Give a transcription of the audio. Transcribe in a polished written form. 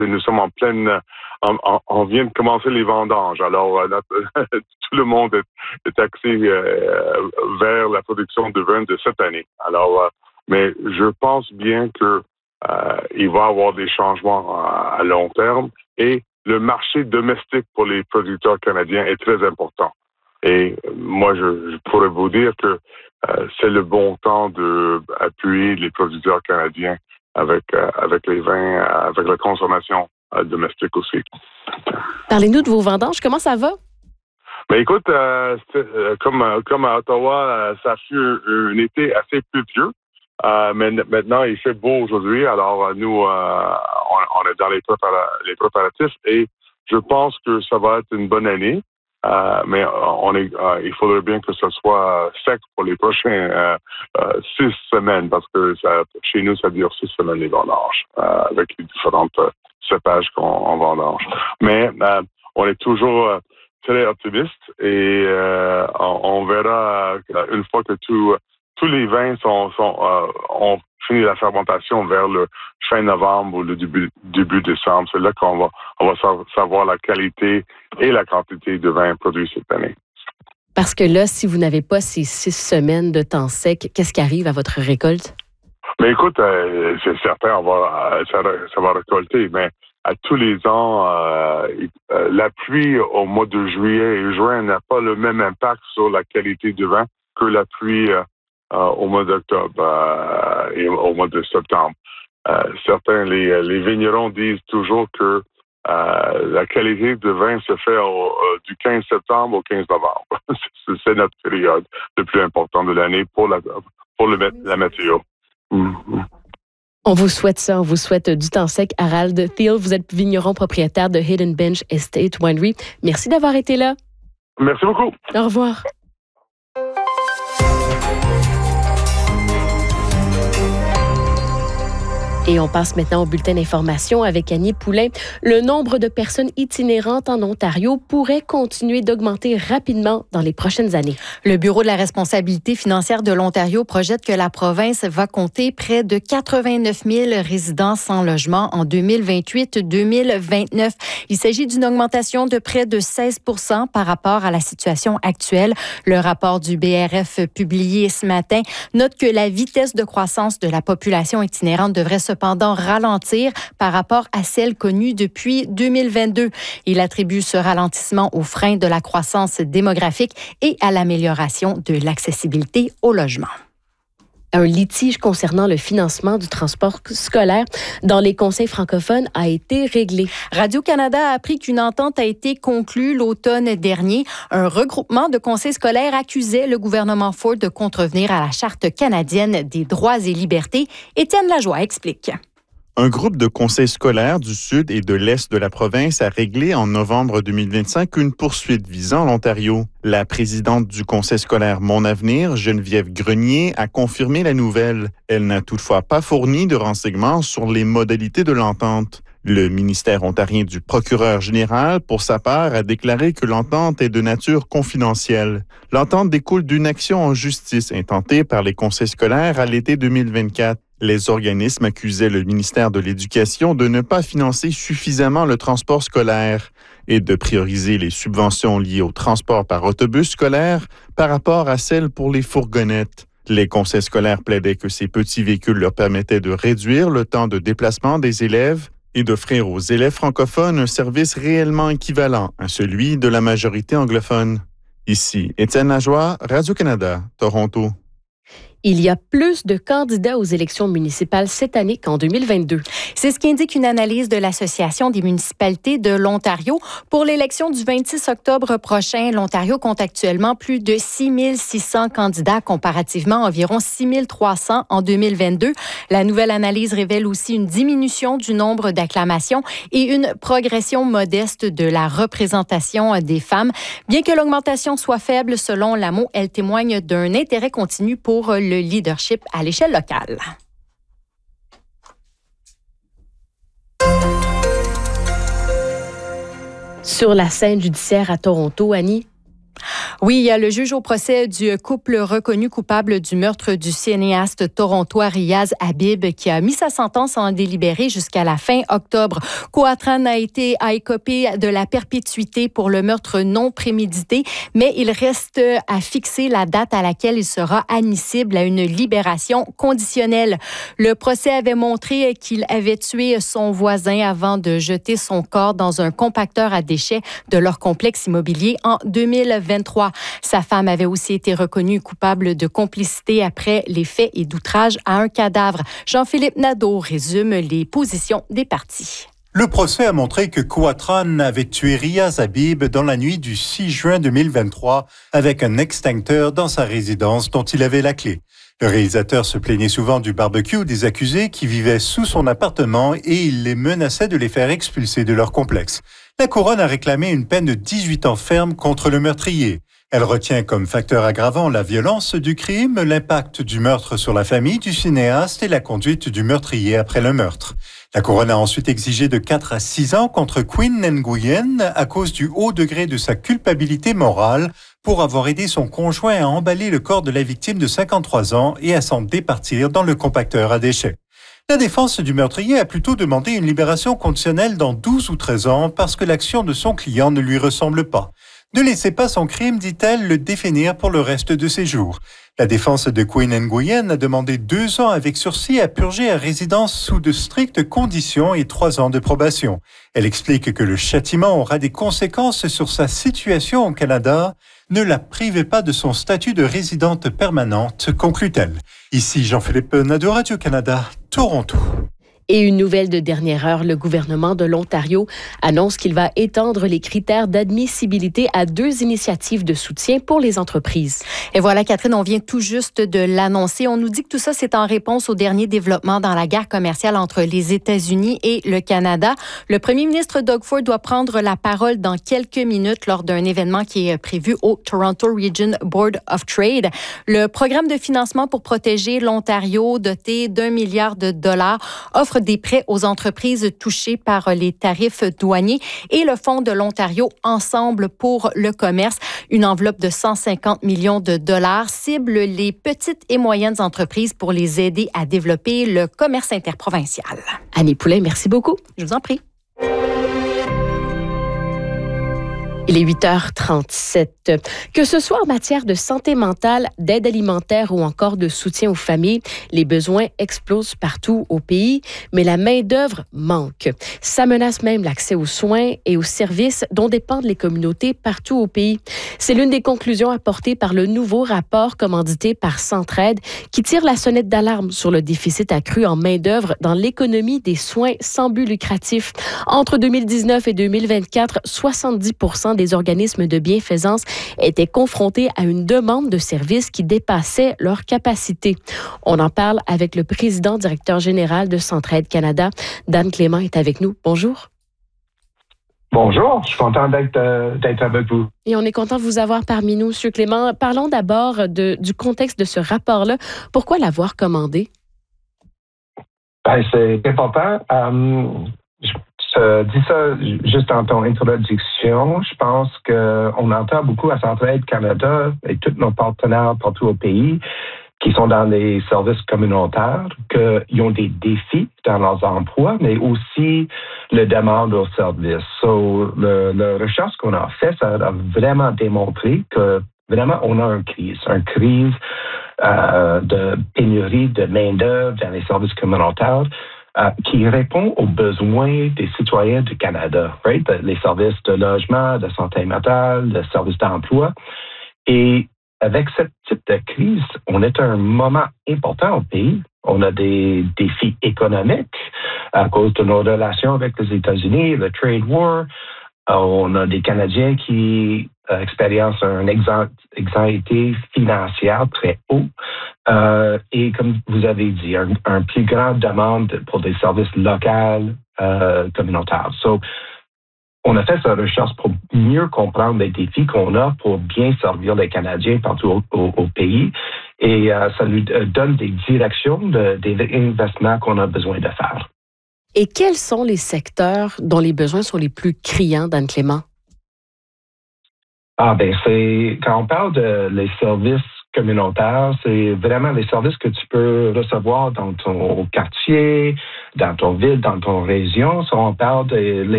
Nous sommes en pleine, on vient de commencer les vendanges. Alors, tout le monde est axé vers la production de vin de cette année. Alors, mais je pense bien que il va y avoir des changements à long terme et le marché domestique pour les producteurs canadiens est très important. Et moi, je pourrais vous dire que c'est le bon temps d'appuyer les producteurs canadiens avec les vins, avec la consommation domestique aussi. Parlez-nous de vos vendanges. Comment ça va? Ben écoute, comme à Ottawa, ça fut un été assez pluvieux. Mais maintenant, il fait beau aujourd'hui. Alors, nous, on est dans les préparatifs et je pense que ça va être une bonne année. Mais il faudrait bien que ce soit sec pour les prochains 6 semaines parce que chez nous, ça dure 6 semaines les vendanges avec les différentes cépages qu'on vendange. Mais on est toujours très optimiste et on verra une fois que tous les vins ont fini la fermentation vers le fin novembre ou le début décembre. C'est là qu'on va savoir la qualité et la quantité de vin produit cette année. Parce que là, si vous n'avez pas ces 6 semaines de temps sec, qu'est-ce qui arrive à votre récolte? Mais écoute, c'est certain, ça va récolter, mais à tous les ans, la pluie au mois de juillet et juin n'a pas le même impact sur la qualité du vin que la pluie au mois d'octobre et au mois de septembre. Certains, les vignerons disent toujours que la qualité de vin se fait du 15 septembre au 15 novembre. C'est notre période le plus important de l'année pour la météo. Mm-hmm. On vous souhaite ça. On vous souhaite du temps sec. Harald Thiel, vous êtes vigneron propriétaire de Hidden Bench Estate Winery. Merci d'avoir été là. Merci beaucoup. Au revoir. Et on passe maintenant au bulletin d'information avec Annie Poulain. Le nombre de personnes itinérantes en Ontario pourrait continuer d'augmenter rapidement dans les prochaines années. Le Bureau de la responsabilité financière de l'Ontario projette que la province va compter près de 89 000 résidents sans logement en 2028-2029. Il s'agit d'une augmentation de près de 16 % par rapport à la situation actuelle. Le rapport du BRF publié ce matin note que la vitesse de croissance de la population itinérante devrait cependant ralentir par rapport à celle connue depuis 2022. Il attribue ce ralentissement aux freins de la croissance démographique et à l'amélioration de l'accessibilité au logement. Un litige concernant le financement du transport scolaire dans les conseils francophones a été réglé. Radio-Canada a appris qu'une entente a été conclue l'automne dernier. Un regroupement de conseils scolaires accusait le gouvernement Ford de contrevenir à la Charte canadienne des droits et libertés. Étienne Lajoie explique. Un groupe de conseils scolaires du sud et de l'est de la province a réglé en novembre 2025 une poursuite visant l'Ontario. La présidente du conseil scolaire Mon Avenir, Geneviève Grenier, a confirmé la nouvelle. Elle n'a toutefois pas fourni de renseignements sur les modalités de l'entente. Le ministère ontarien du procureur général, pour sa part, a déclaré que l'entente est de nature confidentielle. L'entente découle d'une action en justice intentée par les conseils scolaires à l'été 2024. Les organismes accusaient le ministère de l'Éducation de ne pas financer suffisamment le transport scolaire et de prioriser les subventions liées au transport par autobus scolaire par rapport à celles pour les fourgonnettes. Les conseils scolaires plaidaient que ces petits véhicules leur permettaient de réduire le temps de déplacement des élèves et d'offrir aux élèves francophones un service réellement équivalent à celui de la majorité anglophone. Ici, Étienne Lajoie, Radio-Canada, Toronto. Il y a plus de candidats aux élections municipales cette année qu'en 2022. C'est ce qu'indique une analyse de l'Association des municipalités de l'Ontario. Pour l'élection du 26 octobre prochain, l'Ontario compte actuellement plus de 6 600 candidats, comparativement à environ 6 300 en 2022. La nouvelle analyse révèle aussi une diminution du nombre d'acclamations et une progression modeste de la représentation des femmes. Bien que l'augmentation soit faible, selon l'AMO, elle témoigne d'un intérêt continu pour le leadership à l'échelle locale. Sur la scène judiciaire à Toronto, Annie? Oui, il y a le juge au procès du couple reconnu coupable du meurtre du cinéaste torontois Riaz Habib qui a mis sa sentence en délibéré jusqu'à la fin octobre. Kouatran a écopé de la perpétuité pour le meurtre non prémédité, mais il reste à fixer la date à laquelle il sera admissible à une libération conditionnelle. Le procès avait montré qu'il avait tué son voisin avant de jeter son corps dans un compacteur à déchets de leur complexe immobilier en 2023. Sa femme avait aussi été reconnue coupable de complicité après les faits et d'outrage à un cadavre. Jean-Philippe Nadeau résume les positions des parties. Le procès a montré que Kouatran avait tué Riaz Habib dans la nuit du 6 juin 2023 avec un extincteur dans sa résidence dont il avait la clé. Le réalisateur se plaignait souvent du barbecue des accusés qui vivaient sous son appartement et il les menaçait de les faire expulser de leur complexe. La couronne a réclamé une peine de 18 ans ferme contre le meurtrier. Elle retient comme facteur aggravant la violence du crime, l'impact du meurtre sur la famille du cinéaste et la conduite du meurtrier après le meurtre. La couronne a ensuite exigé de 4 à 6 ans contre Quinn Nguyen à cause du haut degré de sa culpabilité morale pour avoir aidé son conjoint à emballer le corps de la victime de 53 ans et à s'en départir dans le compacteur à déchets. La défense du meurtrier a plutôt demandé une libération conditionnelle dans 12 ou 13 ans parce que l'action de son client ne lui ressemble pas. Ne laissez pas son crime, dit-elle, le définir pour le reste de ses jours. La défense de Quinn Nguyen a demandé 2 ans avec sursis à purger à résidence sous de strictes conditions et 3 ans de probation. Elle explique que le châtiment aura des conséquences sur sa situation au Canada. Ne la privez pas de son statut de résidente permanente, conclut-elle. Ici Jean-Philippe Nadeau, Radio-Canada, Toronto. Et une nouvelle de dernière heure, le gouvernement de l'Ontario annonce qu'il va étendre les critères d'admissibilité à 2 initiatives de soutien pour les entreprises. Et voilà, Catherine, on vient tout juste de l'annoncer. On nous dit que tout ça, c'est en réponse aux derniers développements dans la guerre commerciale entre les États-Unis et le Canada. Le premier ministre Doug Ford doit prendre la parole dans quelques minutes lors d'un événement qui est prévu au Toronto Region Board of Trade. Le programme de financement pour protéger l'Ontario, doté d'1 milliard de dollars, offre des prêts aux entreprises touchées par les tarifs douaniers et le Fonds de l'Ontario Ensemble pour le commerce, une enveloppe de 150 millions de dollars, cible les petites et moyennes entreprises pour les aider à développer le commerce interprovincial. Annie Poulain, merci beaucoup. Je vous en prie. Il est 8h37. Que ce soit en matière de santé mentale, d'aide alimentaire ou encore de soutien aux familles, les besoins explosent partout au pays, mais la main-d'œuvre manque. Ça menace même l'accès aux soins et aux services dont dépendent les communautés partout au pays. C'est l'une des conclusions apportées par le nouveau rapport commandité par Centraide qui tire la sonnette d'alarme sur le déficit accru en main-d'œuvre dans l'économie des soins sans but lucratif. Entre 2019 et 2024, 70% des organismes de bienfaisance étaient confrontés à une demande de services qui dépassait leur capacité. On en parle avec le président directeur général de Centraide Canada. Dan Clément est avec nous. Bonjour. Bonjour, je suis content d'être avec vous. Et on est content de vous avoir parmi nous, M. Clément. Parlons d'abord du contexte de ce rapport-là. Pourquoi l'avoir commandé? C'est important. Je dis ça juste en ton introduction. Je pense qu'on entend beaucoup à Centraide Canada et tous nos partenaires partout au pays qui sont dans les services communautaires, qu'ils ont des défis dans leurs emplois, mais aussi le demande aux services. La recherche qu'on a faite, ça a vraiment démontré que vraiment on a une crise de pénurie de main-d'œuvre dans les services communautaires. Qui répond aux besoins des citoyens du Canada, right? Les services de logement, de santé mentale, de services d'emploi. Et avec ce type de crise, on est à un moment important au pays. On a des défis économiques à cause de nos relations avec les États-Unis, le trade war. On a des Canadiens qui expérimentent une anxiété financière très haut. Et comme vous avez dit, un plus grand demande pour des services locaux communautaires. On a fait cette recherche pour mieux comprendre les défis qu'on a pour bien servir les Canadiens partout au pays. Et ça nous donne des directions, des investissements qu'on a besoin de faire. Et quels sont les secteurs dont les besoins sont les plus criants, Dan Clément? Quand on parle de les services communautaires, c'est vraiment les services que tu peux recevoir dans ton quartier, dans ton ville, dans ton région. Si on parle des